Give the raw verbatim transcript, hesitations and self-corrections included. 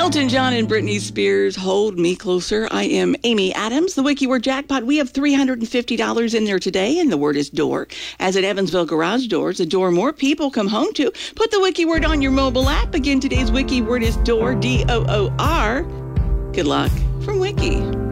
Elton John and Britney Spears, Hold Me Closer. I am Amy Adams. The Wiki Word Jackpot, we have three hundred fifty dollars in there today, and the word is door. As at Evansville Garage Doors, a door more people come home to. Put the Wiki Word on your mobile app. Again, today's Wiki Word is door, D O O R. Good luck from Wiki.